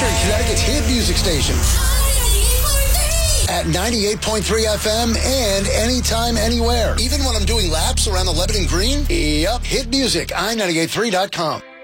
Eastern Connecticut's hit music station. At 98.3 FM and anytime, anywhere. Even when I'm doing laps around the Lebanon Green? Yep, hit music, i98.3.com.